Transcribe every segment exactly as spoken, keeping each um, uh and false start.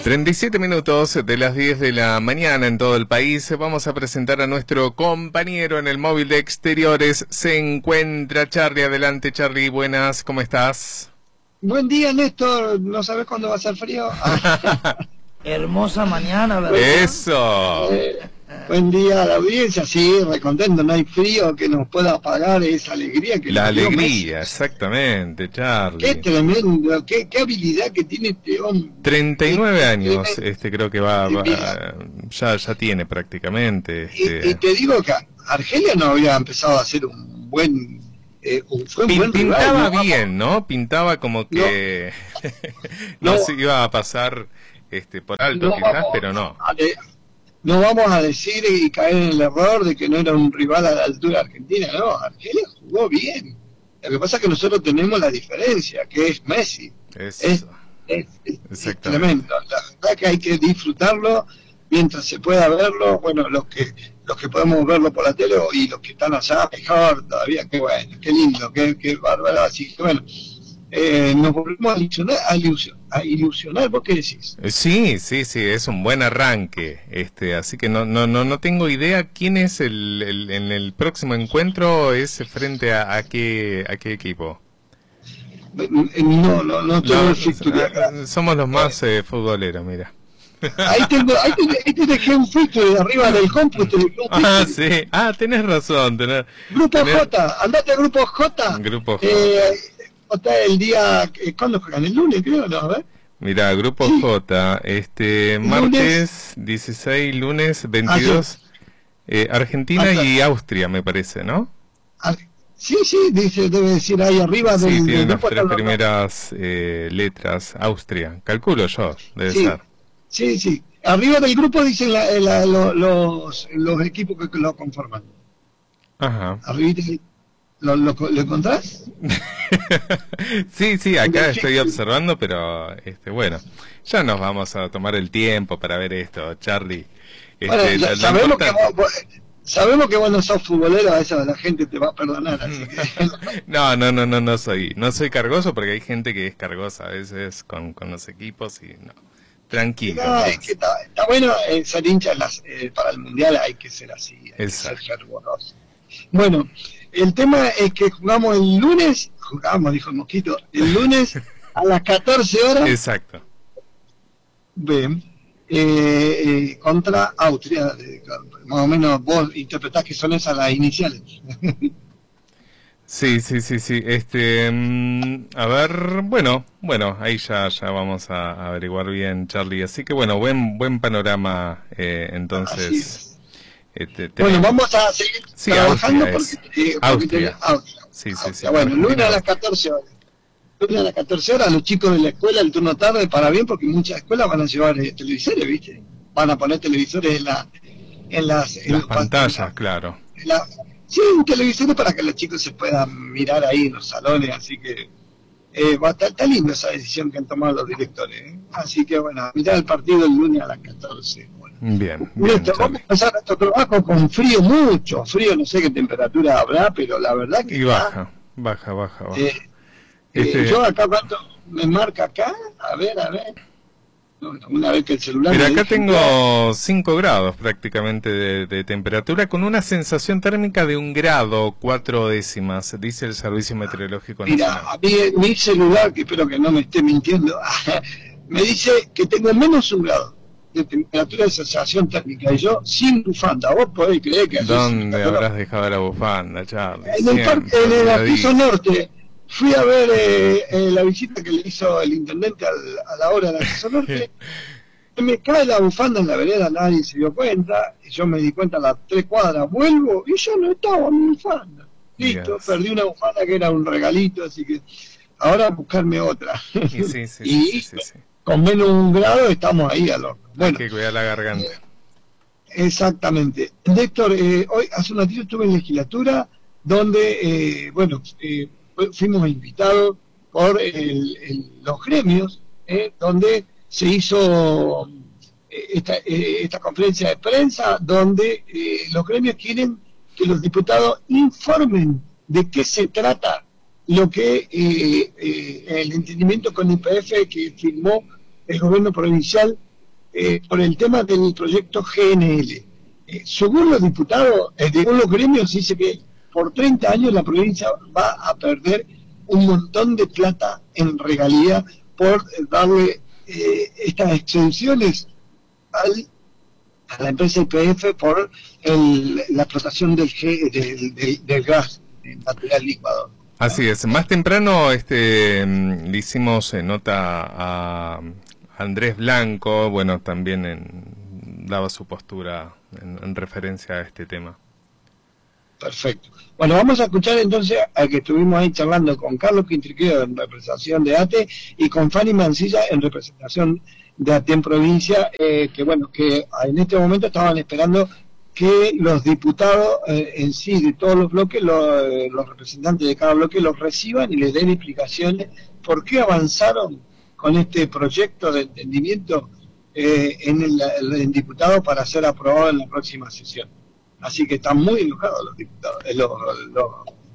treinta y siete minutos de las diez de la mañana en todo el país. Vamos a presentar a nuestro compañero en el móvil de exteriores. Se encuentra Charly. Adelante, Charly. Buenas, ¿cómo estás? Buen día, Néstor. ¿No sabes cuándo va a ser frío? Ah. Hermosa mañana, ¿verdad? ¡Eso! Eh, buen día a la audiencia. Sí, recontento. No hay frío que nos pueda apagar esa alegría. que La nos dio alegría, Messi. exactamente, Charly. Qué tremendo, qué, qué habilidad que tiene este hombre. treinta y nueve Qué años, tremendo. este creo que va, va Mira. ya, ya tiene prácticamente. Y, Este... y te digo que Argelia no había empezado a hacer un buen... Eh, un, fue un Pin- buen Pintaba rival, ¿no? bien, ¿no? Pintaba como que no, No. se iba a pasar este por alto No quizás, vamos pero no. a de- no vamos a decir y caer en el error de que no era un rival a la altura de Argentina, no, Argelia jugó bien. Lo que pasa es que nosotros tenemos la diferencia, que es Messi. Es, Es, es, es- es Exactamente. tremendo. La verdad que hay que disfrutarlo mientras se pueda verlo. Bueno, los que los que podemos verlo por la tele y los que están allá, mejor todavía. Qué bueno, qué lindo, qué, qué bárbaro. Así que bueno, eh, nos volvemos a ilusionar, a, ilusion, a ilusionar. ¿Vos qué decís? Sí, sí, sí, es un buen arranque, este, así que no, no, no, no tengo idea quién es el, el en el próximo encuentro es frente a, a qué, a qué equipo. No, no, no tengo No, el fixture acá. somos los más eh, futboleros, mira. Ahí tengo, ahí te, ahí te dejé un fixture de arriba del compu, te dejé un Ah, fixture. sí, ah, tenés razón, tenés, Grupo tenés- J, andate al grupo J. Grupo J. Eh, J el día, eh, ¿cuándo juegan? El lunes, creo, ¿no? A ver. Mira, Grupo Sí. J, este, Lunes. martes dieciséis, lunes veintidós, eh, Argentina Ah, claro. y Austria, me parece, ¿no? Ah, sí, sí, dice, debe decir ahí arriba Sí, del, tiene del las grupo. tres están los- primeras eh, letras, Austria, calculo yo, debe Sí. ser. Sí, sí. Arriba del grupo dicen la, la- lo- los, los equipos que, que lo conforman. Ajá. Arriba, ¿lo, lo, lo encontrás? Sí, sí, acá Del estoy fixture. observando, pero este, bueno, ya nos vamos a tomar el tiempo para ver esto, Charly. Este, Bueno, ya lo- lo sabemos, que importante- vos, vos- sabemos que vos no sos futbolero, a esa la gente te va a perdonar, así que... No, no, no, no, no soy, no soy cargoso porque hay gente que es cargosa a veces con, con los equipos y no. Tranquilo. No, es que está, está bueno eh, ser hincha en las, eh, para el mundial, hay que ser así, hay Exacto. que ser fervoroso. Bueno, el tema es que jugamos el lunes, jugamos, dijo el mosquito, el lunes a las catorce horas, Exacto. bien, eh, eh, contra Austria, eh, más o menos vos interpretás que son esas las iniciales. Sí, sí, sí, sí. Este, mm, a ver, bueno, bueno, ahí ya, ya vamos a, a averiguar bien, Charly. Así que bueno, buen, buen panorama, eh, Así entonces. es. Este, Bueno, tenemos- vamos a seguir Sí, trabajando Austria porque, es. eh, porque Austria. tenés- Austria. Sí, sí, Austria. sí. Bueno, Argentina, lunes a las Austria. catorce horas. Lunes a las catorce horas, los chicos de la escuela, el turno tarde, para bien, porque muchas escuelas van a llevar eh, televisores, ¿viste? Van a poner televisores en, la, en las... en Las los- pantallas, claro. en la- sí, un televisor para que los chicos se puedan mirar ahí en los salones, así que eh, va a estar, está lindo esa decisión que han tomado los directores. ¿eh? Así que bueno, mirar el partido el lunes a las catorce. Bueno. Bien, bien, Listo, Charly. vamos a empezar nuestro trabajo con frío, mucho frío, no sé qué temperatura habrá, pero la verdad que Y está, baja, baja, baja, baja. eh, eh, Este- yo acá cuánto me marca acá, a ver, a ver. No, una vez que el celular... Mira, me acá deje tengo cinco grados prácticamente de, de temperatura con una sensación térmica de un grado cuatro décimas, dice el Servicio Meteorológico Mira, Nacional. a mí mi celular, que espero que no me esté mintiendo, me dice que tengo menos un grado de temperatura de sensación térmica y yo sin bufanda. Vos podés creer que... ¿Dónde habrás dejado la bufanda, Charly? En el Siempre, parque, en el olvidadito. piso norte, fui a ver eh, eh, la visita que le hizo el intendente al, a la hora del acceso norte. Me cae la bufanda en la vereda, nadie se dio cuenta. Y yo me di cuenta a las tres cuadras, vuelvo y yo no estaba en mi bufanda. Listo, Dios. perdí una bufanda que era un regalito, así que ahora buscarme otra. Y sí, sí, sí, Y sí, sí, sí. con menos un grado estamos ahí al horno. Hay Bueno, que cuidar la garganta. exactamente. Héctor, eh, hoy hace un ratito estuve en legislatura donde, eh, bueno, eh, fu- fuimos invitados por el- el- los gremios, eh, donde se hizo eh, esta, eh, esta conferencia de prensa, donde eh, los gremios quieren que los diputados informen de qué se trata lo que eh, eh, el entendimiento con I P F que firmó el gobierno provincial eh, por el tema del proyecto G N L. Eh, según los diputados, eh, según los gremios, dice que por treinta años la provincia va a perder un montón de plata en regalía por darle eh, estas exenciones al, a la empresa Y P F por el, la explotación del, G, del, del, del gas natural licuado. Así es. Más temprano este le hicimos eh, nota a Andrés Blanco, bueno, también en, daba su postura en, en referencia a este tema. Perfecto. Bueno, vamos a escuchar entonces al que estuvimos ahí charlando con Carlos Quintriqueo en representación de A T E y con Fanny Mancilla en representación de A T E en provincia, eh, que bueno, que en este momento estaban esperando que los diputados eh, en sí de todos los bloques, lo, eh, los representantes de cada bloque los reciban y les den explicaciones por qué avanzaron con este proyecto de entendimiento eh, en el, el diputado para ser aprobado en la próxima sesión. Así que están muy enojados los diputados, eh, los, los,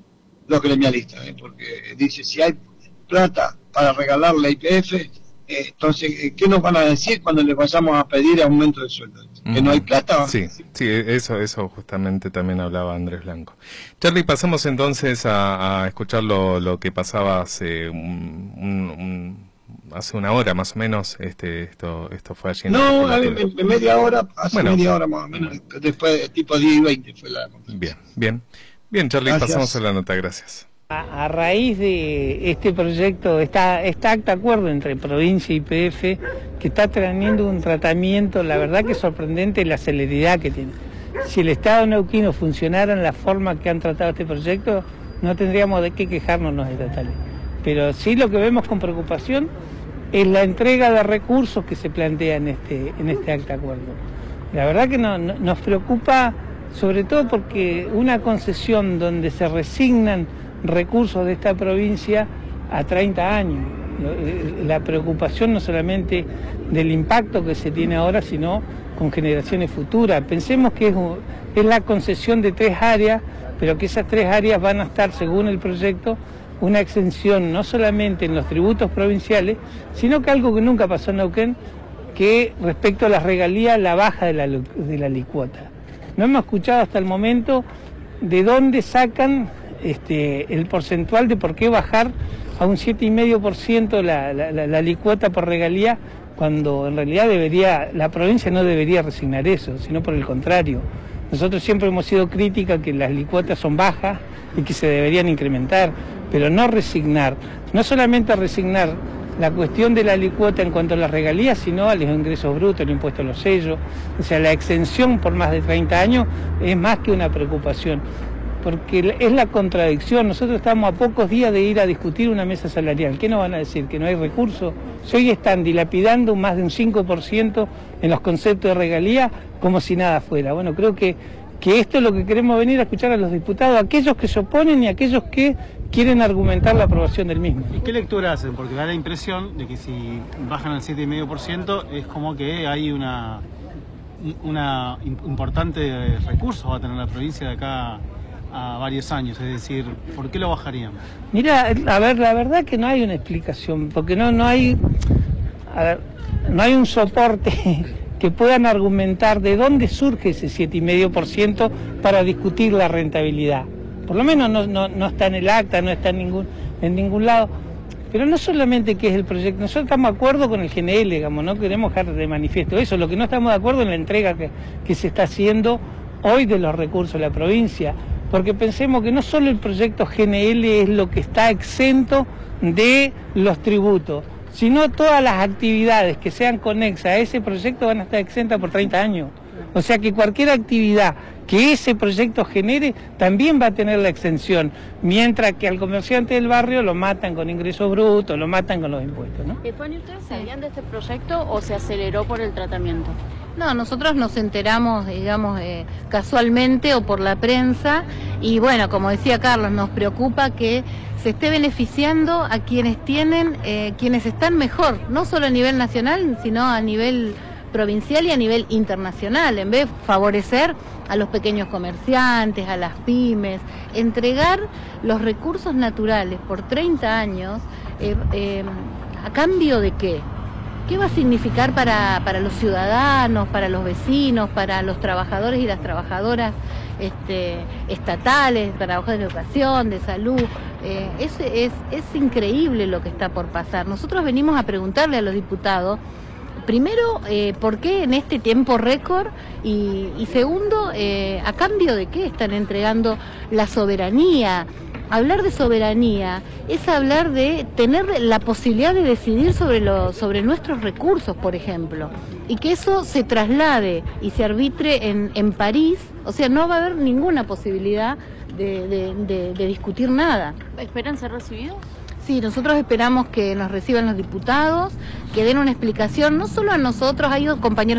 los gremialistas, eh, porque dice, si hay plata para regalarle a Y P F, eh, entonces, ¿qué nos van a decir cuando les vayamos a pedir aumento de sueldo? ¿Que no hay plata? Sí, sí, eso, eso justamente también hablaba Andrés Blanco. Charlie, pasamos entonces a, a escuchar lo, lo que pasaba hace un, un, un hace una hora más o menos. Este, esto, esto fue allí en No, a ver, en media hora, hace bueno, media hora más o menos, después tipo diez y veinte fue la conferencia. Bien, bien, bien, Charlie, gracias. Pasamos a la nota, gracias. A, a raíz de este proyecto, está, está acta acuerdo entre provincia y Y P F, que está teniendo un tratamiento, la verdad que es sorprendente la celeridad que tiene. Si el Estado neuquino funcionara en la forma que han tratado este proyecto, no tendríamos de qué quejarnos de esta ley. Pero sí lo que vemos con preocupación es la entrega de recursos que se plantea en este, en este acta acuerdo. La verdad que no, no, nos preocupa, sobre todo porque una concesión donde se resignan recursos de esta provincia a treinta años. La preocupación no solamente del impacto que se tiene ahora, sino con generaciones futuras. Pensemos que es, es la concesión de tres áreas, pero que esas tres áreas van a estar, según el proyecto, una exención no solamente en los tributos provinciales, sino que algo que nunca pasó en Neuquén, que respecto a las regalías, la baja de la, de la licuota. No hemos escuchado hasta el momento de dónde sacan este, el porcentual de por qué bajar a un siete coma cinco por ciento la, la, la, la licuota por regalía, cuando en realidad debería, la provincia no debería resignar eso, sino por el contrario. Nosotros siempre hemos sido críticas que las licuotas son bajas y que se deberían incrementar, pero no resignar, no solamente resignar la cuestión de la licuota en cuanto a las regalías, sino a los ingresos brutos, el impuesto a los sellos. O sea, la exención por más de treinta años es más que una preocupación, porque es la contradicción. Nosotros estamos a pocos días de ir a discutir una mesa salarial. ¿Qué nos van a decir? ¿Que no hay recursos? Si hoy están dilapidando más de un cinco por ciento en los conceptos de regalía como si nada fuera. Bueno, creo que, que esto es lo que queremos venir a escuchar a los diputados, aquellos que se oponen y aquellos que quieren argumentar la aprobación del mismo. ¿Y qué lectura hacen? Porque da la impresión de que si bajan al siete coma cinco por ciento es como que hay una, una importante recurso va a tener la provincia de acá a varios años, es decir, ¿por qué lo bajarían? Mira, a ver, la verdad que no hay una explicación, porque no, no hay, a ver, no hay un soporte que puedan argumentar de dónde surge ese siete coma cinco por ciento para discutir la rentabilidad. Por lo menos no, no, no está en el acta, no está en ningún, en ningún lado. Pero no solamente que es el proyecto, nosotros estamos de acuerdo con el G N L, digamos, no queremos dejar de manifiesto eso, lo que no estamos de acuerdo en la entrega que, que se está haciendo hoy de los recursos de la provincia, porque pensemos que no solo el proyecto G N L es lo que está exento de los tributos, sino todas las actividades que sean conexas a ese proyecto van a estar exentas por treinta años. O sea que cualquier actividad que ese proyecto genere también va a tener la exención, mientras que al comerciante del barrio lo matan con ingresos brutos, lo matan con los impuestos, ¿no? Fanny, ¿ustedes sabían de este proyecto o se aceleró por el tratamiento? No, nosotros nos enteramos, digamos, eh, casualmente o por la prensa, y bueno, como decía Carlos, nos preocupa que se esté beneficiando a quienes tienen, eh, quienes están mejor, no solo a nivel nacional, sino a nivel provincial y a nivel internacional, en vez de favorecer a los pequeños comerciantes, a las pymes, entregar los recursos naturales por treinta años, eh, eh, ¿a cambio de qué? ¿qué va a significar para, para los ciudadanos, para los vecinos, para los trabajadores y las trabajadoras este, estatales, trabajadores de educación, de salud? Eh, es, es, es increíble lo que está por pasar. Nosotros venimos a preguntarle a los diputados, primero, eh, ¿por qué en este tiempo récord? Y, y segundo, eh, ¿a cambio de qué están entregando la soberanía? Hablar de soberanía es hablar de tener la posibilidad de decidir sobre, lo, sobre nuestros recursos, por ejemplo, y que eso se traslade y se arbitre en, en París. O sea, no va a haber ninguna posibilidad de, de, de, de discutir nada. ¿Esperan ser recibidos? Sí, nosotros esperamos que nos reciban los diputados, que den una explicación, no solo a nosotros, hay compañeros